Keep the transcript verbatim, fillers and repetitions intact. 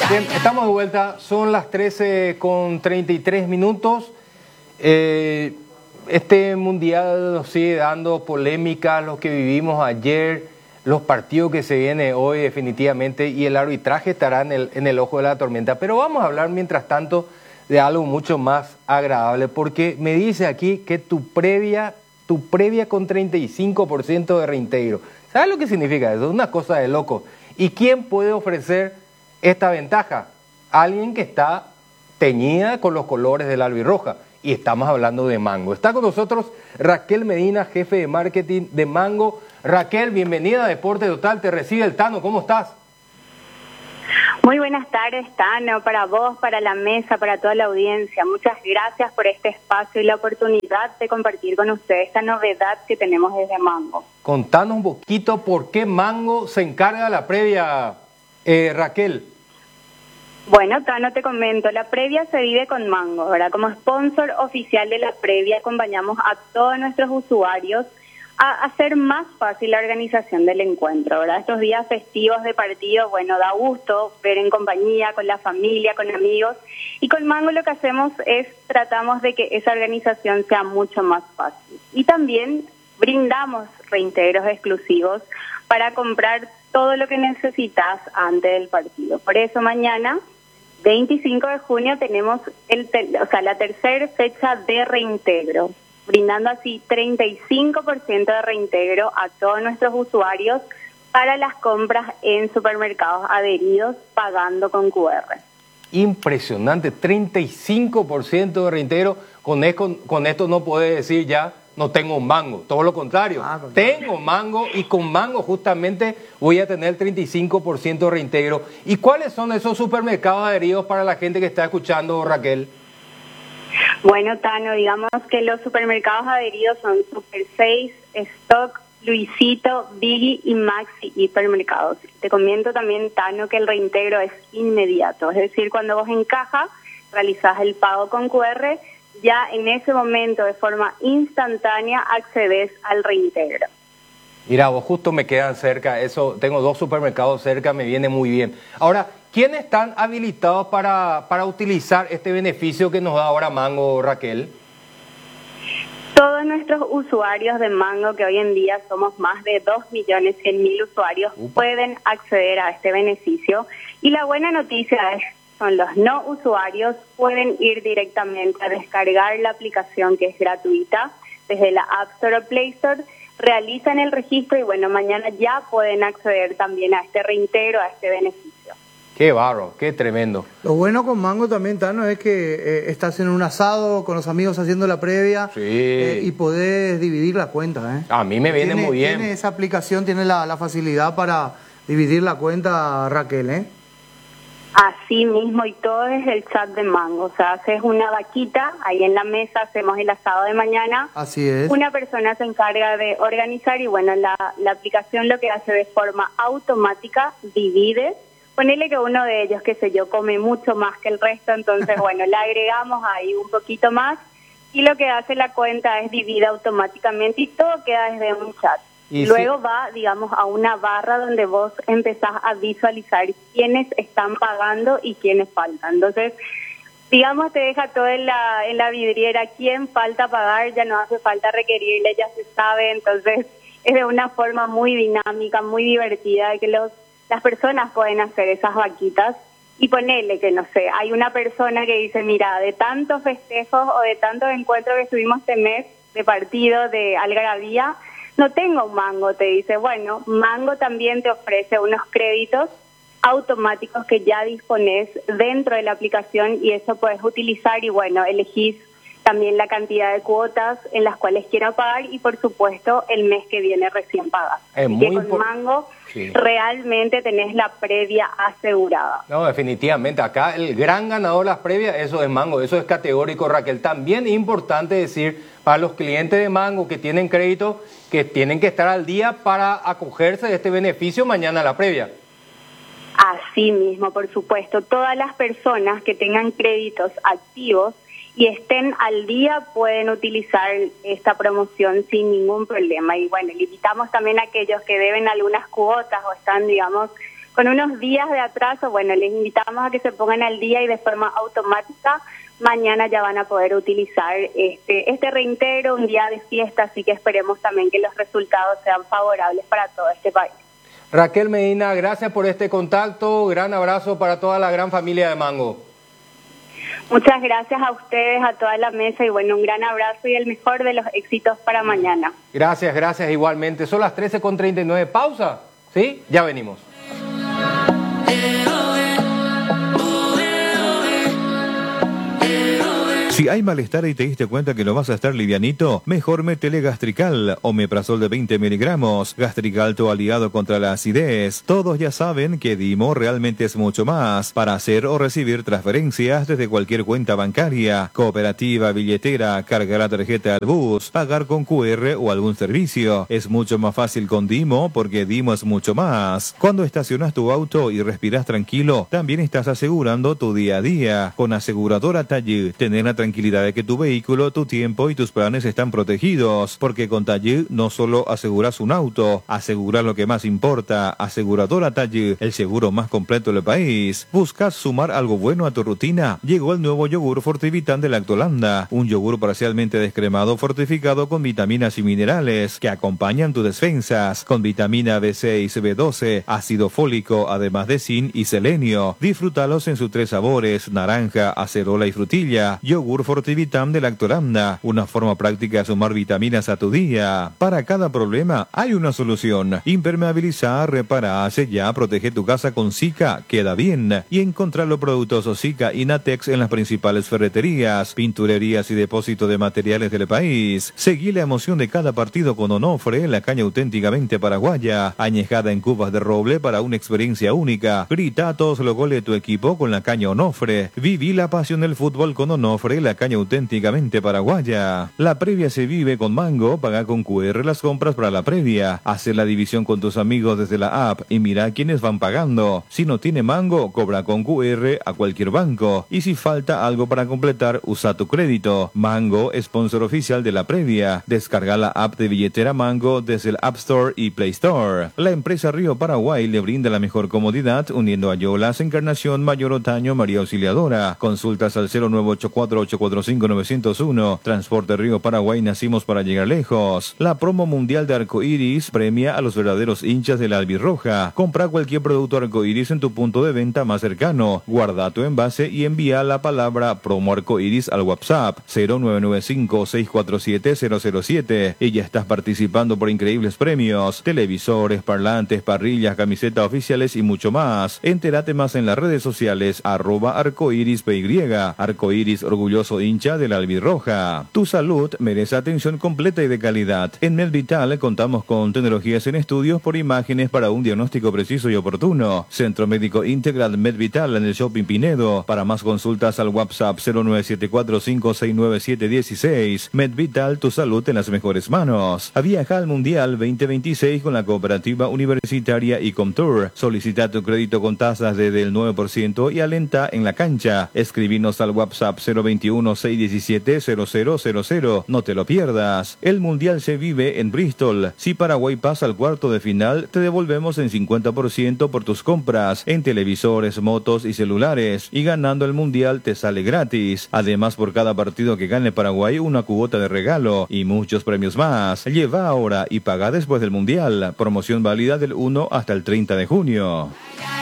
Bien, estamos de vuelta, son las trece con treinta y tres minutos. Eh, este mundial nos sigue dando polémica, lo que vivimos ayer, los partidos que se vienen hoy definitivamente, y el arbitraje estará en el, en el ojo de la tormenta. Pero vamos a hablar mientras tanto de algo mucho más agradable, porque me dice aquí que tu previa, tu previa con treinta y cinco por ciento de reintegro. ¿Sabes lo que significa eso? Es una cosa de loco. ¿Y quién puede ofrecer esta ventaja? Alguien que está teñida con los colores del albirroja, y estamos hablando de Mango. Está con nosotros Raquel Medina, jefe de marketing de Mango. Raquel, bienvenida a Deporte Total, te recibe el Tano, ¿cómo estás? Muy buenas tardes, Tano, para vos, para la mesa, para toda la audiencia. Muchas gracias por este espacio y la oportunidad de compartir con ustedes esta novedad que tenemos desde Mango. Contanos un poquito por qué Mango se encarga de la previa, eh, Raquel. Bueno, Tano, te comento, la previa se vive con Mango, ¿verdad? Como sponsor oficial de la previa, acompañamos a todos nuestros usuarios a hacer más fácil la organización del encuentro, ¿verdad? Estos días festivos de partido, bueno, da gusto ver en compañía, con la familia, con amigos, y con Mango lo que hacemos es tratamos de que esa organización sea mucho más fácil. Y también brindamos reintegros exclusivos para comprar todo lo que necesitas antes del partido. Por eso mañana, veinticinco de junio, tenemos el, o sea, la tercera fecha de reintegro, brindando así treinta y cinco por ciento de reintegro a todos nuestros usuarios para las compras en supermercados adheridos pagando con cu erre. Impresionante, treinta y cinco por ciento de reintegro. Con esto, con esto no puedes decir ya no tengo Mango, todo lo contrario, ah, tengo Mango, y con Mango justamente voy a tener treinta y cinco por ciento de reintegro. ¿Y cuáles son esos supermercados adheridos para la gente que está escuchando, Raquel? Bueno, Tano, digamos que los supermercados adheridos son Super seis, Stock, Luisito, Biggie y Maxi Hipermercados. Te comento también, Tano, que el reintegro es inmediato, es decir, cuando vos en caja realizás el pago con cu erre, ya en ese momento de forma instantánea accedes al reintegro. Mira, vos justo me quedan cerca, eso, tengo dos supermercados cerca, me viene muy bien. Ahora, ¿quiénes están habilitados para, para utilizar este beneficio que nos da ahora Mango, Raquel? Todos nuestros usuarios de Mango, que hoy en día somos más de dos millones cien mil usuarios, Upa. pueden acceder a este beneficio. Y la buena noticia es son los no usuarios, pueden ir directamente a descargar la aplicación, que es gratuita, desde la App Store o Play Store, realizan el registro y bueno, mañana ya pueden acceder también a este reintegro, a este beneficio. Qué barro, qué tremendo. Lo bueno con Mango también, Tano, es que eh, estás en un asado con los amigos haciendo la previa, sí. eh, y podés dividir la cuenta. ¿eh? A mí me viene tiene, muy bien. Tiene esa aplicación, tiene la, la facilidad para dividir la cuenta, Raquel, ¿eh? Así mismo, y todo desde el chat de Mango. O sea, haces una vaquita, ahí en la mesa hacemos el asado de mañana. Así es. Una persona se encarga de organizar y bueno, la, la aplicación lo que hace de forma automática, divide. Ponele que uno de ellos, qué sé yo, come mucho más que el resto, entonces bueno, le agregamos ahí un poquito más y lo que hace la cuenta es divide automáticamente y todo queda desde un chat. Y Luego sí. va, digamos, a una barra donde vos empezás a visualizar quiénes están pagando y quiénes faltan. Entonces, digamos, te deja todo en la, en la vidriera, quién falta pagar, ya no hace falta requerirle, ya se sabe. Entonces, es de una forma muy dinámica, muy divertida, de que los, las personas pueden hacer esas vaquitas y ponerle que, no sé, hay una persona que dice, mira, de tantos festejos o de tantos encuentros que estuvimos este mes de partido, de algarabía, no tengo Mango, te dice, bueno, Mango también te ofrece unos créditos automáticos que ya dispones dentro de la aplicación y eso puedes utilizar y bueno, elegís también la cantidad de cuotas en las cuales quieras pagar y por supuesto el mes que viene recién pagas. Es Así muy que con Mango sí. realmente tenés la previa asegurada. No, definitivamente, acá el gran ganador de las previas, eso es Mango, eso es categórico, Raquel. También es importante decir para los clientes de Mango que tienen crédito que tienen que estar al día para acogerse de este beneficio mañana a la previa. Así mismo, por supuesto, todas las personas que tengan créditos activos y estén al día pueden utilizar esta promoción sin ningún problema. Y bueno, le invitamos también a aquellos que deben algunas cuotas o están, digamos, con unos días de atraso. Bueno, les invitamos a que se pongan al día y de forma automática mañana ya van a poder utilizar este, este reintegro, un día de fiesta, así que esperemos también que los resultados sean favorables para todo este país. Raquel Medina, gracias por este contacto, gran abrazo para toda la gran familia de Mango. Muchas gracias a ustedes, a toda la mesa, y bueno, un gran abrazo y el mejor de los éxitos para mañana. Gracias, gracias igualmente. Son las trece con treinta y nueve, pausa, ¿sí? Ya venimos. Si hay malestar y te diste cuenta que no vas a estar livianito, mejor métele Gastrical, omeprazol de veinte miligramos, Gastrical tu aliado contra la acidez. Todos ya saben que Dimo realmente es mucho más, para hacer o recibir transferencias desde cualquier cuenta bancaria, cooperativa, billetera, cargar la tarjeta al bus, pagar con Q R o algún servicio. Es mucho más fácil con Dimo porque Dimo es mucho más. Cuando estacionas tu auto y respiras tranquilo, también estás asegurando tu día a día. Con Aseguradora Talle, tener la tranquilidad de que tu vehículo, tu tiempo y tus planes están protegidos, porque con Talle no solo aseguras un auto, aseguras lo que más importa. Aseguradora Talle, el seguro más completo del país. ¿Buscas sumar algo bueno a tu rutina? Llegó el nuevo yogur Fortivitan de Lactolanda, un yogur parcialmente descremado fortificado con vitaminas y minerales que acompañan tus defensas, con vitamina B seis, B doce, ácido fólico, además de zinc y selenio. Disfrútalos en sus tres sabores, naranja, acerola y frutilla. Yogur Fortivitam de Lactolanda, una forma práctica de sumar vitaminas a tu día. Para cada problema hay una solución. Impermeabilizar, reparar, sellar, protege tu casa con Zika, queda bien. Y encontrar los productos Zika y Natex en las principales ferreterías, pinturerías y depósitos de materiales del país. Seguí la emoción de cada partido con Onofre, la caña auténticamente paraguaya, añejada en cubas de roble para una experiencia única. Grita todos los goles de tu equipo con la caña Onofre. Viví la pasión del fútbol con Onofre, la caña auténticamente paraguaya. La previa se vive con Mango, paga con Q R las compras para la previa. Hace la división con tus amigos desde la app y mira quiénes van pagando. Si no tiene Mango, cobra con Q R a cualquier banco. Y si falta algo para completar, usa tu crédito. Mango, sponsor oficial de la previa. Descarga la app de billetera Mango desde el App Store y Play Store. La empresa Río Paraguay le brinda la mejor comodidad uniendo a Yolas, Encarnación, Mayor Otaño, María Auxiliadora. Consultas al cero nueve ocho cuatro ocho cuatro cinco nueve cero uno. Transporte Río Paraguay, nacimos para llegar lejos. La promo mundial de Arcoiris premia a los verdaderos hinchas de la albirroja. Compra cualquier producto Arcoiris en tu punto de venta más cercano. Guarda tu envase y envía la palabra promo Arcoiris al WhatsApp cero nueve nueve cinco seis cuatro siete cero cero siete. Y ya estás participando por increíbles premios: televisores, parlantes, parrillas, camisetas oficiales y mucho más. Entérate más en las redes sociales arroba arcoirispy. Arcoiris, orgulloso hincha de la albirroja. Tu salud merece atención completa y de calidad. En MedVital contamos con tecnologías en estudios por imágenes para un diagnóstico preciso y oportuno. Centro Médico Integral MedVital en el Shopping Pinedo. Para más consultas al WhatsApp cero nueve siete cuatro cinco seis nueve siete uno seis. MedVital, tu salud en las mejores manos. Viaja al Mundial veinte veintiséis con la cooperativa universitaria Ecomtour. Solicita tu crédito con tasas desde el nueve por ciento y alenta en la cancha. Escribinos al WhatsApp cero veintiuno seiscientos diecisiete cero cero cero cero. No te lo pierdas. El Mundial se vive en Bristol. Si Paraguay pasa al cuarto de final, te devolvemos en cincuenta por ciento por tus compras en televisores, motos y celulares. Y ganando el Mundial te sale gratis. Además, por cada partido que gane Paraguay, una cuota de regalo y muchos premios más. Lleva ahora y paga después del Mundial. Promoción válida del uno hasta el treinta de junio.